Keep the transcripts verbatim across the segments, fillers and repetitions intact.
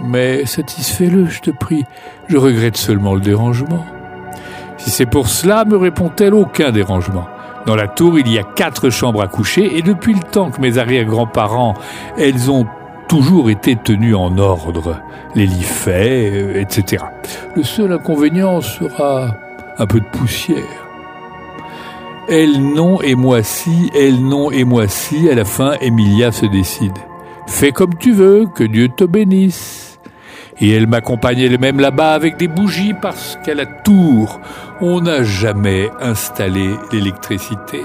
Mais satisfais-le, je te prie. Je regrette seulement le dérangement. Si c'est pour cela, me répond-elle, aucun dérangement. Dans la tour, il y a quatre chambres à coucher et depuis le temps que mes arrière-grands-parents, elles ont toujours été tenues en ordre. Les lits faits, et cetera. Le seul inconvénient sera un peu de poussière. Elle non et moi si, elle non et moi si, à la fin, Emilia se décide. Fais comme tu veux, que Dieu te bénisse. Et elle m'accompagne elle-même là-bas avec des bougies parce qu'à la tour, on n'a jamais installé l'électricité.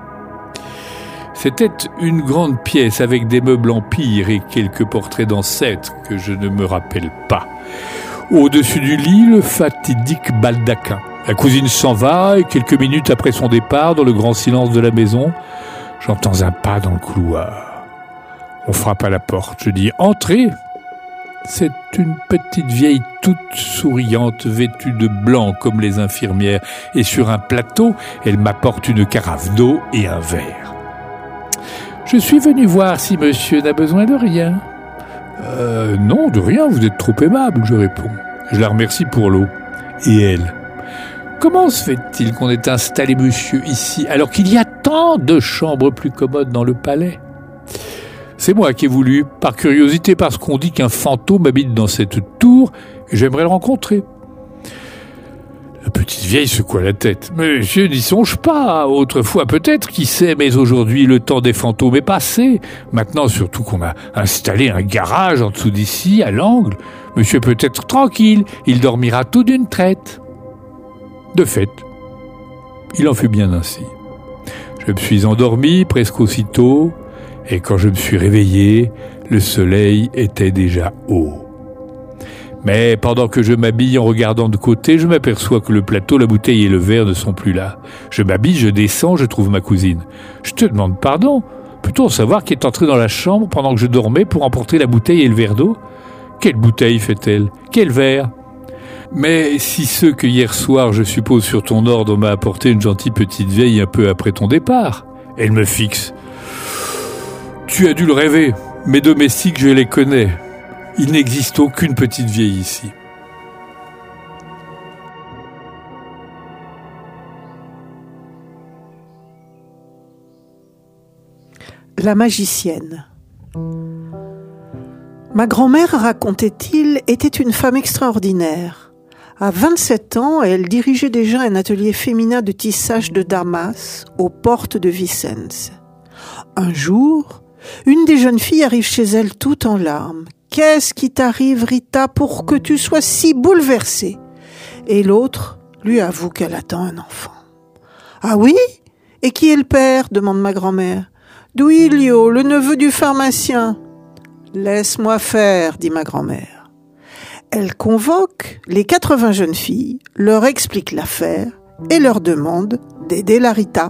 C'était une grande pièce avec des meubles empire et quelques portraits d'ancêtres que je ne me rappelle pas. Au-dessus du lit, le fatidique baldaquin. La cousine s'en va et quelques minutes après son départ, dans le grand silence de la maison, j'entends un pas dans le couloir. On frappe à la porte. Je dis « Entrez !» C'est une petite vieille toute souriante, vêtue de blanc comme les infirmières, et sur un plateau, elle m'apporte une carafe d'eau et un verre. Je suis venu voir si monsieur n'a besoin de rien. Euh, non, de rien, vous êtes trop aimable, je réponds. Je la remercie pour l'eau. Et elle ? Comment se fait-il qu'on ait installé monsieur ici, alors qu'il y a tant de chambres plus commodes dans le palais ? C'est moi qui ai voulu, par curiosité, parce qu'on dit qu'un fantôme habite dans cette tour, et j'aimerais le rencontrer. La petite vieille secoua la tête. « Monsieur n'y songe pas, autrefois peut-être, qui sait, mais aujourd'hui le temps des fantômes est passé. Maintenant, surtout qu'on a installé un garage en dessous d'ici, à l'angle, monsieur peut être tranquille, il dormira tout d'une traite. » De fait, il en fut bien ainsi. Je me suis endormi presque aussitôt, et quand je me suis réveillé, le soleil était déjà haut. Mais pendant que je m'habille en regardant de côté, je m'aperçois que le plateau, la bouteille et le verre ne sont plus là. Je m'habille, je descends, je trouve ma cousine. Je te demande pardon, peut-on savoir qui est entré dans la chambre pendant que je dormais pour emporter la bouteille et le verre d'eau ? Quelle bouteille, fait-elle ? Quel verre ? Mais si ceux que hier soir, je suppose sur ton ordre, m'a apporté une gentille petite vieille un peu après ton départ. Elle me fixe. Tu as dû le rêver. Mes domestiques, je les connais. Il n'existe aucune petite vieille ici. La magicienne. Ma grand-mère, racontait-il, était une femme extraordinaire. À vingt-sept ans, elle dirigeait déjà un atelier féminin de tissage de Damas aux portes de Vicence. Un jour, une des jeunes filles arrive chez elle toute en larmes. « Qu'est-ce qui t'arrive, Rita, pour que tu sois si bouleversée ?» Et l'autre lui avoue qu'elle attend un enfant. « Ah oui ? Et qui est le père ?» demande ma grand-mère. « Duilio, le neveu du pharmacien. »« Laisse-moi faire, » dit ma grand-mère. Elle convoque les quatre-vingts jeunes filles, leur explique l'affaire et leur demande d'aider la Rita.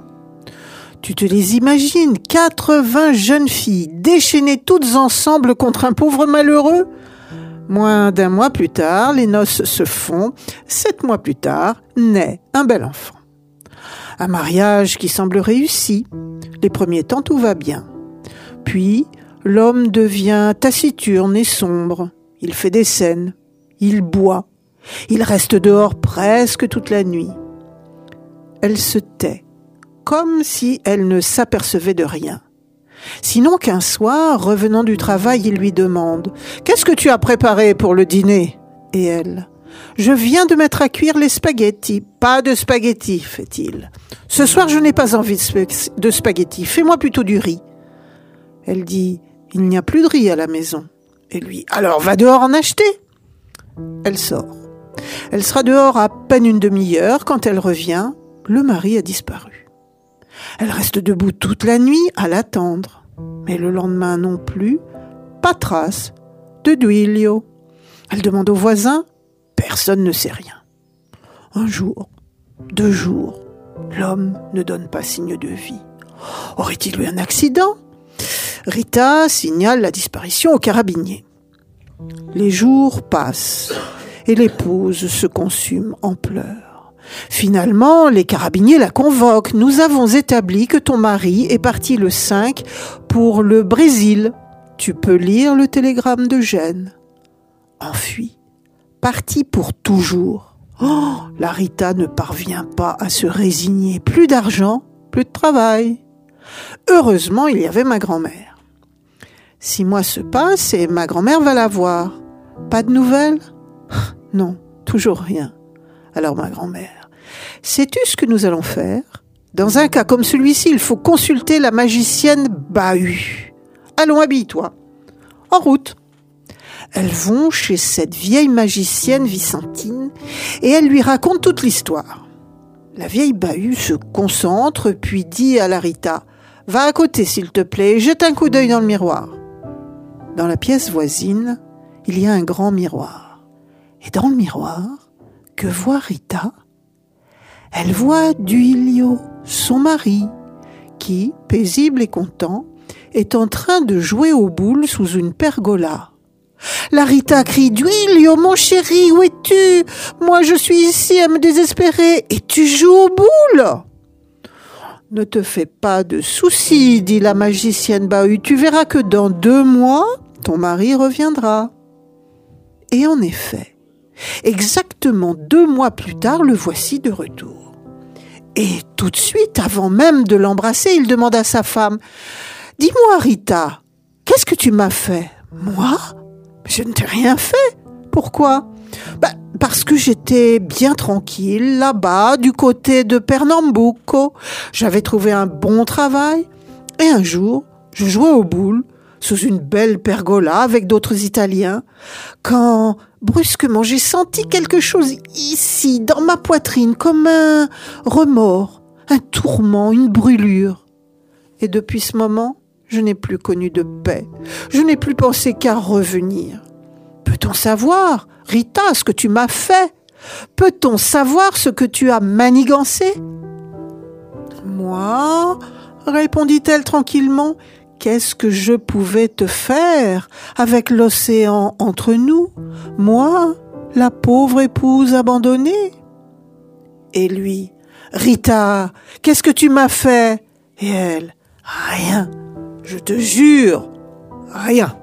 Tu te les imagines, quatre-vingts jeunes filles déchaînées toutes ensemble contre un pauvre malheureux ? Moins d'un mois plus tard, les noces se font. Sept mois plus tard, naît un bel enfant. Un mariage qui semble réussi. Les premiers temps, tout va bien. Puis, l'homme devient taciturne et sombre. Il fait des scènes. Il boit. Il reste dehors presque toute la nuit. Elle se tait, comme si elle ne s'apercevait de rien. Sinon qu'un soir, revenant du travail, il lui demande « Qu'est-ce que tu as préparé pour le dîner ?» Et elle « Je viens de mettre à cuire les spaghettis. »« Pas de spaghettis, fait-il. Ce soir, je n'ai pas envie de, sp- de spaghettis. Fais-moi plutôt du riz. » Elle dit « Il n'y a plus de riz à la maison. » Et lui « Alors, va dehors en acheter. » Elle sort. Elle sera dehors à peine une demi-heure. Quand elle revient, le mari a disparu. Elle reste debout toute la nuit à l'attendre. Mais le lendemain non plus, pas trace de Duilio. Elle demande aux voisins, personne ne sait rien. Un jour, deux jours, l'homme ne donne pas signe de vie. Aurait-il eu un accident ? Rita signale la disparition au carabinier. Les jours passent et l'épouse se consume en pleurs. Finalement, les carabiniers la convoquent. « Nous avons établi que ton mari est parti le cinq pour le Brésil. Tu peux lire le télégramme de Gênes. » enfui, parti pour toujours. Oh, la Rita ne parvient pas à se résigner. Plus d'argent, plus de travail. Heureusement, il y avait ma grand-mère. Six mois se passent et ma grand-mère va la voir. Pas de nouvelles ? Non, toujours rien. Alors ma grand-mère, sais-tu ce que nous allons faire ? Dans un cas comme celui-ci, il faut consulter la magicienne Bahut. Allons, habille-toi. En route. Elles vont chez cette vieille magicienne Vicentine et elle lui raconte toute l'histoire. La vieille Bahut se concentre puis dit à la Rita « Va à côté s'il te plaît et jette un coup d'œil dans le miroir. » Dans la pièce voisine, il y a un grand miroir. Et dans le miroir, que voit Rita ? Elle voit Duilio, son mari, qui, paisible et content, est en train de jouer aux boules sous une pergola. La Rita crie « Duilio, mon chéri, où es-tu ? Moi, je suis ici à me désespérer et tu joues aux boules !»« Ne te fais pas de soucis, dit la magicienne Bahut, tu verras que dans deux mois, ton mari reviendra. » Et en effet, exactement deux mois plus tard, le voici de retour. Et tout de suite, avant même de l'embrasser, il demande à sa femme « Dis-moi, Rita, qu'est-ce que tu m'as fait ? » ?»« Moi ? Je ne t'ai rien fait. Pourquoi ? Bah, parce que j'étais bien tranquille là-bas, du côté de Pernambuco. J'avais trouvé un bon travail. Et un jour, je jouais aux boules sous une belle pergola avec d'autres Italiens, quand brusquement j'ai senti quelque chose ici, dans ma poitrine, comme un remords, un tourment, une brûlure. Et depuis ce moment, je n'ai plus connu de paix. Je n'ai plus pensé qu'à revenir. Peut-on savoir, Rita, ce que tu m'as fait ? Peut-on savoir ce que tu as manigancé ? Moi, répondit-elle tranquillement, qu'est-ce que je pouvais te faire avec l'océan entre nous ? Moi, la pauvre épouse abandonnée ? Et lui, Rita, qu'est-ce que tu m'as fait ? Et elle, rien. Je te jure, rien.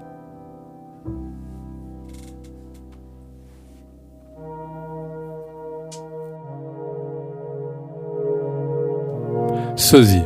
Sosie.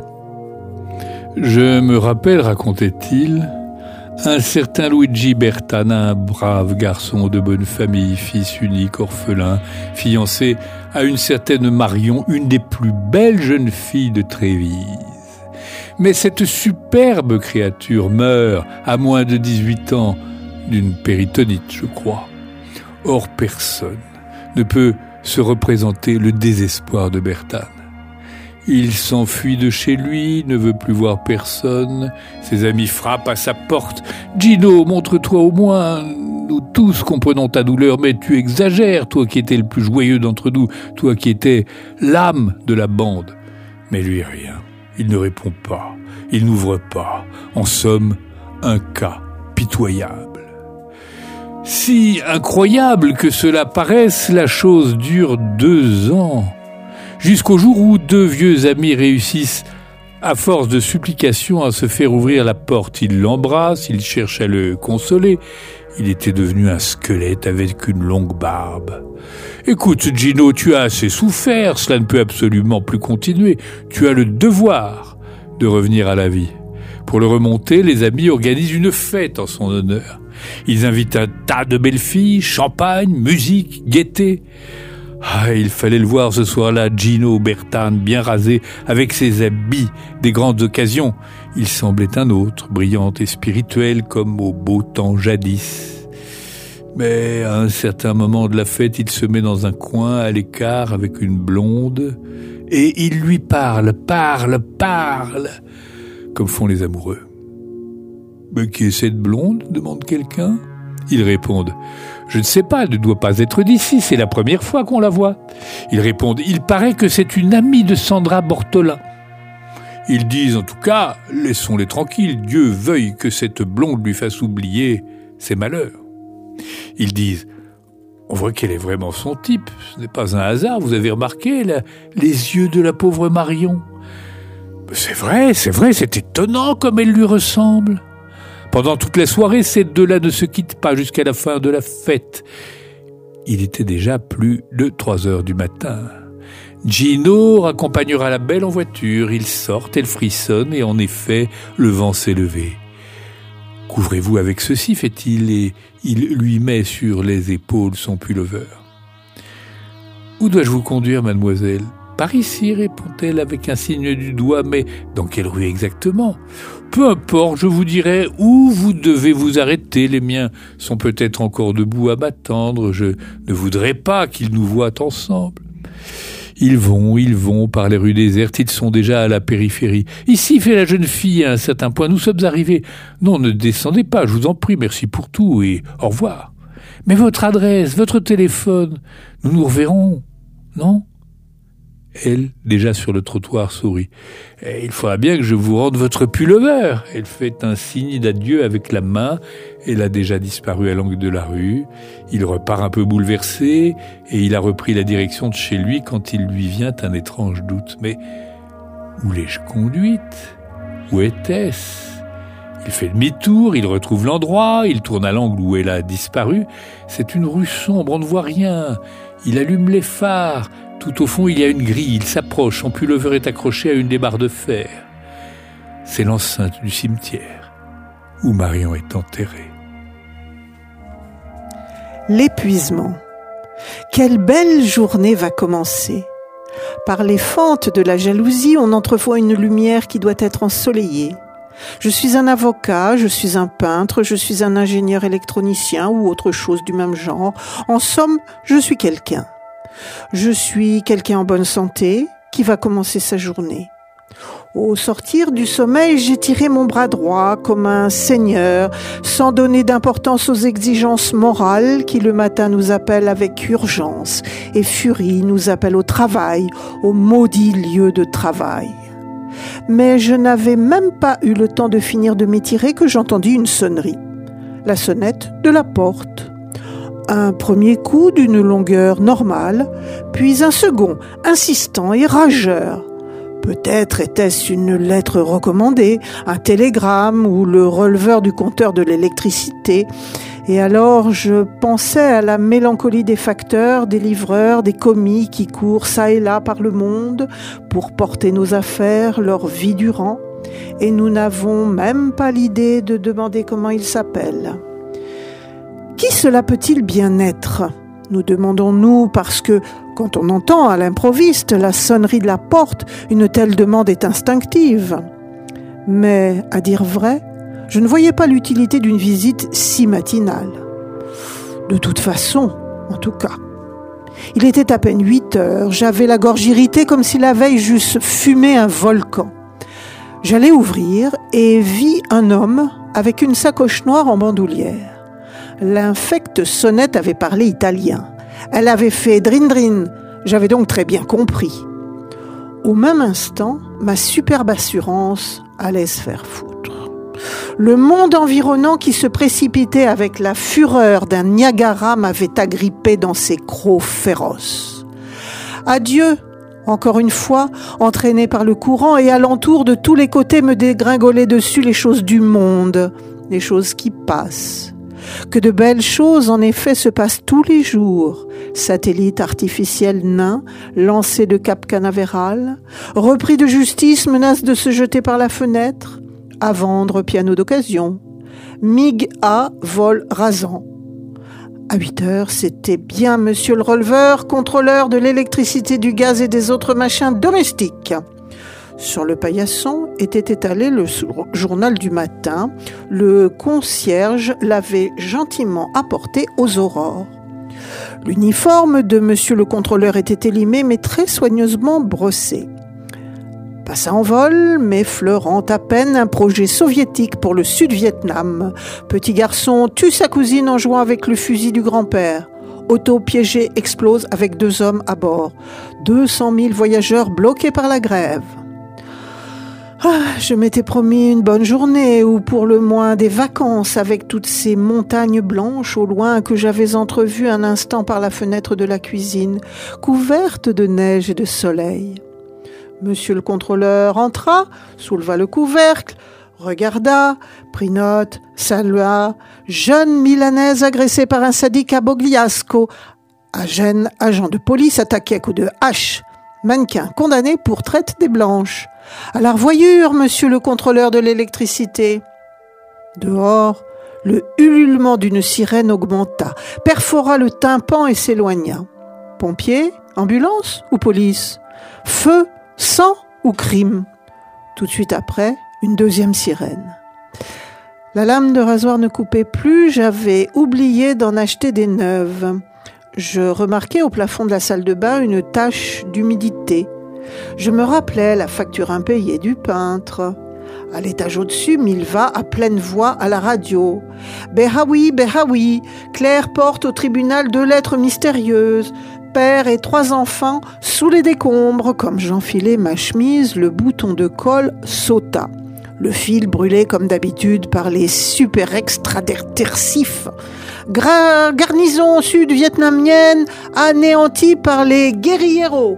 Je me rappelle, racontait-il, un certain Luigi Bertana, un brave garçon de bonne famille, fils unique, orphelin, fiancé à une certaine Marion, une des plus belles jeunes filles de Trévise. Mais cette superbe créature meurt à moins de dix-huit ans d'une péritonite, je crois. Or, personne ne peut se représenter le désespoir de Bertane. Il s'enfuit de chez lui, ne veut plus voir personne. Ses amis frappent à sa porte. « Gino, montre-toi au moins. Nous tous comprenons ta douleur, mais tu exagères, toi qui étais le plus joyeux d'entre nous, toi qui étais l'âme de la bande. » Mais lui, rien. Il ne répond pas, il n'ouvre pas. En somme, un cas pitoyable. Si incroyable que cela paraisse, la chose dure deux ans. Jusqu'au jour où deux vieux amis réussissent, à force de supplications, à se faire ouvrir la porte. Ils l'embrassent, ils cherchent à le consoler. Il était devenu un squelette avec une longue barbe. « Écoute, Gino, tu as assez souffert, cela ne peut absolument plus continuer. Tu as le devoir de revenir à la vie. » Pour le remonter, les amis organisent une fête en son honneur. Ils invitent un tas de belles filles, champagne, musique, gaieté. Ah, il fallait le voir ce soir-là, Gino Bertane, bien rasé, avec ses habits des grandes occasions. Il semblait un autre, brillant et spirituel comme au beau temps jadis. Mais à un certain moment de la fête, il se met dans un coin à l'écart avec une blonde et il lui parle, parle, parle, comme font les amoureux. « Mais qui est cette blonde ?» demande quelqu'un. Ils répondent « Je ne sais pas, elle ne doit pas être d'ici, c'est la première fois qu'on la voit. » Ils répondent « Il paraît que c'est une amie de Sandra Bortolin. » Ils disent « En tout cas, laissons-les tranquilles, Dieu veuille que cette blonde lui fasse oublier ses malheurs. » Ils disent « On voit qu'elle est vraiment son type, ce n'est pas un hasard, vous avez remarqué la, les yeux de la pauvre Marion. » C'est vrai, c'est vrai, c'est étonnant comme elle lui ressemble. Pendant toute la soirée, ces deux-là ne se quittent pas jusqu'à la fin de la fête. Il était déjà plus de trois heures du matin. Gino raccompagnera la belle en voiture. Ils sortent, elle frissonne et en effet, le vent s'est levé. « Couvrez-vous avec ceci, fait-il, et il lui met sur les épaules son pullover. « Où dois-je vous conduire, mademoiselle ?»« Par ici, répond-elle avec un signe du doigt, mais dans quelle rue exactement ? Peu importe, je vous dirai où vous devez vous arrêter. Les miens sont peut-être encore debout à m'attendre. Je ne voudrais pas qu'ils nous voient ensemble. » Ils vont, ils vont par les rues désertes, ils sont déjà à la périphérie. « Ici, fait la jeune fille à un certain point, nous sommes arrivés. »« Non, ne descendez pas, je vous en prie, merci pour tout et au revoir. »« Mais votre adresse, votre téléphone, nous nous reverrons, non ?» Elle, déjà sur le trottoir, sourit. « Il faudra bien que je vous rende votre pullover. » Elle fait un signe d'adieu avec la main. Elle a déjà disparu à l'angle de la rue. Il repart un peu bouleversé et il a repris la direction de chez lui quand il lui vient un étrange doute. Mais où l'ai-je conduite ? Où était-ce ? Il fait demi-tour, il retrouve l'endroit, il tourne à l'angle où elle a disparu. C'est une rue sombre, on ne voit rien. Il allume les phares. Tout au fond, il y a une grille, il s'approche, son pullover est accroché à une des barres de fer. C'est l'enceinte du cimetière où Marion est enterrée. L'épuisement. Quelle belle journée va commencer. Par les fentes de la jalousie, on entrevoit une lumière qui doit être ensoleillée. Je suis un avocat, je suis un peintre, je suis un ingénieur électronicien ou autre chose du même genre. En somme, je suis quelqu'un. Je suis quelqu'un en bonne santé qui va commencer sa journée. Au sortir du sommeil, j'ai tiré mon bras droit comme un seigneur, sans donner d'importance aux exigences morales qui le matin nous appellent avec urgence et furie nous appellent au travail, au maudit lieu de travail. Mais je n'avais même pas eu le temps de finir de m'étirer que j'entendis une sonnerie. La sonnette de la porte. Un premier coup d'une longueur normale, puis un second, insistant et rageur. Peut-être était-ce une lettre recommandée, un télégramme ou le releveur du compteur de l'électricité. Et alors je pensais à la mélancolie des facteurs, des livreurs, des commis qui courent çà et là par le monde pour porter nos affaires leur vie durant. Et nous n'avons même pas l'idée de demander comment ils s'appellent. Qui cela peut-il bien être ? Nous demandons-nous parce que, quand on entend à l'improviste la sonnerie de la porte, une telle demande est instinctive. Mais, à dire vrai, je ne voyais pas l'utilité d'une visite si matinale. De toute façon, en tout cas. Il était à peine huit heures, j'avais la gorge irritée comme si la veille j'eusse fumé un volcan. J'allais ouvrir et vis un homme avec une sacoche noire en bandoulière. L'infecte sonnette avait parlé italien. Elle avait fait drin-drin. J'avais donc très bien compris. Au même instant, ma superbe assurance allait se faire foutre. Le monde environnant qui se précipitait avec la fureur d'un Niagara m'avait agrippé dans ses crocs féroces. Adieu, encore une fois, entraîné par le courant et alentour de tous les côtés me dégringolaient dessus les choses du monde, les choses qui passent. Que de belles choses, en effet, se passent tous les jours. Satellite artificiel nain, lancé de Cap Canaveral, repris de justice, menace de se jeter par la fenêtre, à vendre piano d'occasion, MiG A, vol rasant. À huit heures, c'était bien monsieur le releveur, contrôleur de l'électricité, du gaz et des autres machins domestiques. Sur le paillasson était étalé le journal du matin. Le concierge l'avait gentiment apporté aux aurores. L'uniforme de monsieur le contrôleur était élimé, mais très soigneusement brossé. Passa en vol, m'effleurant à peine un projet soviétique pour le Sud-Vietnam. Petit garçon tue sa cousine en jouant avec le fusil du grand-père. Auto piégé explose avec deux hommes à bord. deux cent mille voyageurs bloqués par la grève. Ah, je m'étais promis une bonne journée, ou pour le moins des vacances, avec toutes ces montagnes blanches au loin que j'avais entrevues un instant par la fenêtre de la cuisine, couvertes de neige et de soleil. Monsieur le contrôleur entra, souleva le couvercle, regarda, prit note, salua. Jeune Milanaise agressée par un sadique à Bogliasco. Agent, agent de police attaqué à coups de hache. Mannequin condamné pour traite des blanches. À la revoyure, monsieur le contrôleur de l'électricité. Dehors, le ululement d'une sirène augmenta, perfora le tympan et s'éloigna. Pompiers, ambulance ou police? Feu, sang ou crime? Tout de suite après, une deuxième sirène. La lame de rasoir ne coupait plus, j'avais oublié d'en acheter des neuves. Je remarquai au plafond de la salle de bain une tache d'humidité. Je me rappelais la facture impayée du peintre. À l'étage au-dessus, Milva à pleine voix à la radio. « Behaoui, Behaoui, Claire porte au tribunal deux lettres mystérieuses. Père et trois enfants sous les décombres. » Comme j'enfilais ma chemise, le bouton de col sauta. Le fil brûlé comme d'habitude par les super extratercifs. Gra- garnison sud-vietnamienne anéantie par les guérilleros.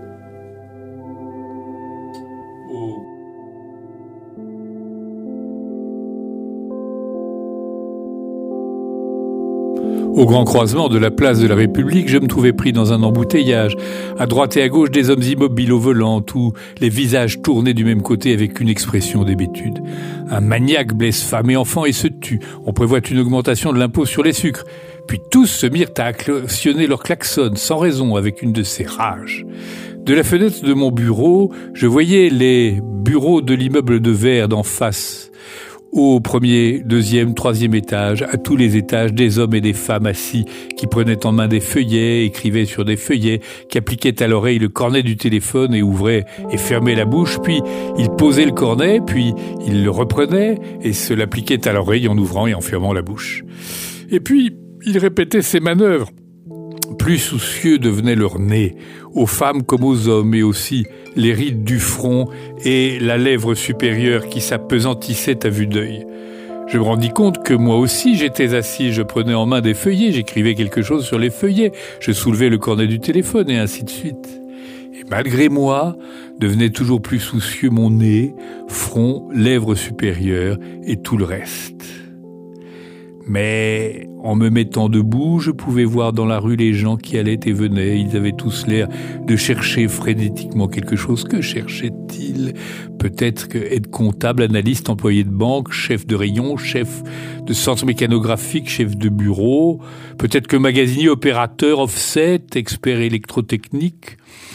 Au grand croisement de la place de la République, je me trouvais pris dans un embouteillage. À droite et à gauche, des hommes immobiles au volant, tous les visages tournés du même côté avec une expression d'hébétude. Un maniaque blesse femme et enfants et se tue. On prévoit une augmentation de l'impôt sur les sucres. Puis tous se mirent à actionner leur klaxon, sans raison, avec une de ces rages. De la fenêtre de mon bureau, je voyais les bureaux de l'immeuble de verre d'en face. Au premier, deuxième, troisième étage, à tous les étages, des hommes et des femmes assis qui prenaient en main des feuillets, écrivaient sur des feuillets, qui appliquaient à l'oreille le cornet du téléphone et ouvraient et fermaient la bouche, puis ils posaient le cornet, puis ils le reprenaient et se l'appliquaient à l'oreille en ouvrant et en fermant la bouche. Et puis, ils répétaient ces manœuvres. Plus soucieux devenait leur nez, aux femmes comme aux hommes, et aussi les rides du front et la lèvre supérieure qui s'appesantissaient à vue d'œil. Je me rendis compte que moi aussi j'étais assis, je prenais en main des feuillets, j'écrivais quelque chose sur les feuillets, je soulevais le cornet du téléphone et ainsi de suite. Et malgré moi, devenait toujours plus soucieux mon nez, front, lèvres supérieures et tout le reste. Mais en me mettant debout, je pouvais voir dans la rue les gens qui allaient et venaient. Ils avaient tous l'air de chercher frénétiquement quelque chose. Que cherchaient-ils? Peut-être que être comptable, analyste, employé de banque, chef de rayon, chef de centre mécanographique, chef de bureau. Peut-être que magasinier, opérateur, offset, expert électrotechnique.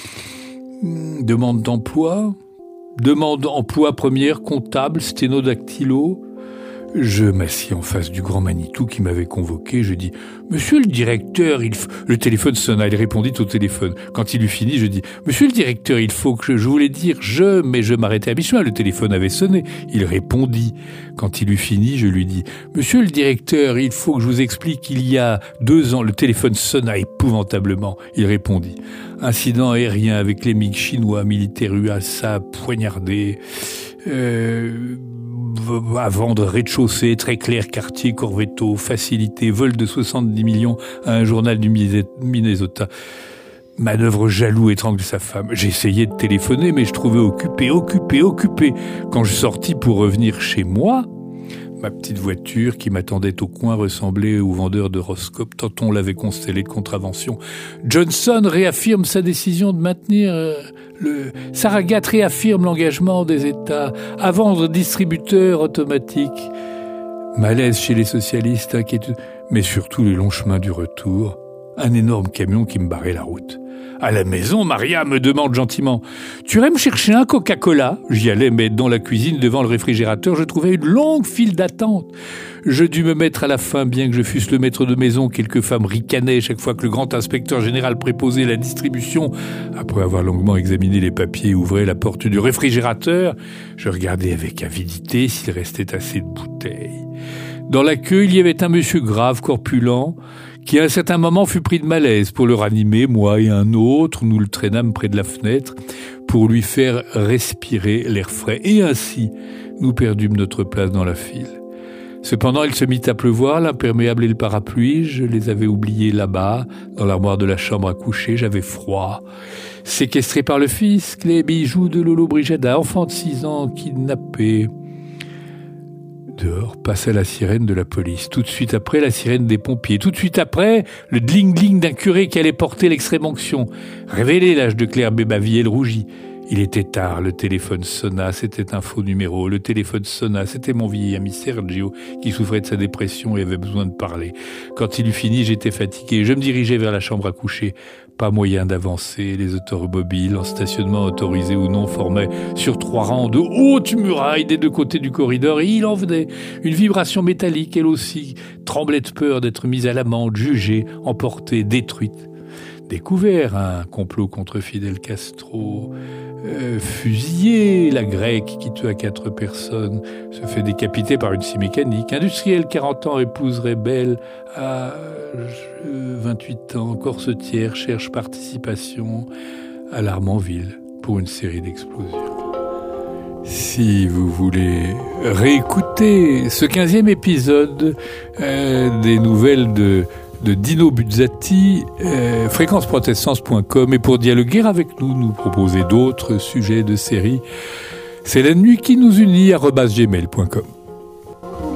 Demande d'emploi. Demande d'emploi première, comptable, sténodactylo. Je m'assis en face du grand Manitou qui m'avait convoqué. Je dis « Monsieur le directeur, il faut... » Le téléphone sonna, il répondit au téléphone. Quand il eut fini, je dis « Monsieur le directeur, il faut que je... » Je voulais dire « je », mais je m'arrêtais à mi-chemin. Le téléphone avait sonné. Il répondit. Quand il eut fini, je lui dis « Monsieur le directeur, il faut que je vous explique qu'il y a deux ans... » Le téléphone sonna épouvantablement. Il répondit « Incident aérien avec les MiG chinois, militaires U S A poignardés... Euh... à vendre rez-de-chaussée, très clair, quartier, Corvetto, facilité, vol de soixante-dix millions à un journal du Minnesota. Manœuvre jaloux, étrangle sa femme. J'ai essayé de téléphoner, mais je trouvais occupé, occupé, occupé. Quand je sortis pour revenir chez moi, ma petite voiture qui m'attendait au coin ressemblait au vendeur d'horoscope, tant on l'avait constellé de contravention. Johnson réaffirme sa décision de maintenir euh, le... Sarragat réaffirme l'engagement des États à vendre distributeurs automatiques. Malaise chez les socialistes, inquiétude, mais surtout le long chemin du retour. Un énorme camion qui me barrait la route. À la maison, Maria me demande gentiment « Tu irais me chercher un Coca-Cola ?» J'y allais, mais dans la cuisine, devant le réfrigérateur, je trouvais une longue file d'attente. Je dus me mettre à la fin, bien que je fusse le maître de maison. Quelques femmes ricanaient chaque fois que le grand inspecteur général préposait la distribution. Après avoir longuement examiné les papiers et ouvrait la porte du réfrigérateur, je regardais avec avidité s'il restait assez de bouteilles. Dans la queue, il y avait un monsieur grave, corpulent, qui à un certain moment fut pris de malaise. Pour le ranimer, moi et un autre, nous le traînâmes près de la fenêtre pour lui faire respirer l'air frais. Et ainsi, nous perdûmes notre place dans la file. Cependant, il se mit à pleuvoir, l'imperméable et le parapluie. Je les avais oubliés là-bas, dans l'armoire de la chambre à coucher. J'avais froid. Séquestré par le fisc, les bijoux de Lolo Brigada, enfant de six ans, kidnappé. Dehors passa la sirène de la police. Tout de suite après, la sirène des pompiers. Tout de suite après, le dling-dling d'un curé qui allait porter l'extrême-onction. Révélé, l'âge de Claire Bébavier, elle rougit. Il était tard, le téléphone sonna, c'était un faux numéro. Le téléphone sonna, c'était mon vieil ami Sergio qui souffrait de sa dépression et avait besoin de parler. Quand il eut fini, j'étais fatigué. Je me dirigeais vers la chambre à coucher. Pas moyen d'avancer. Les automobiles, en stationnement autorisé ou non, formaient sur trois rangs de hautes murailles des deux côtés du corridor et il en venait une vibration métallique, elle aussi, tremblait de peur d'être mise à l'amende, jugée, emportée, détruite. Découvert un complot contre Fidel Castro, euh, fusillé, la grecque qui tua quatre personnes, se fait décapiter par une scie mécanique, industriel quarante ans, épouserait belle à vingt-huit ans, corsetière, cherche participation à l'Armenville pour une série d'explosions. Si vous voulez réécouter ce quinzième épisode euh, des nouvelles de de Dino Buzzati, euh, fréquence protestance point com, et pour dialoguer avec nous, nous proposer d'autres sujets de série, c'est la nuit qui nous unit arobase gmail point com.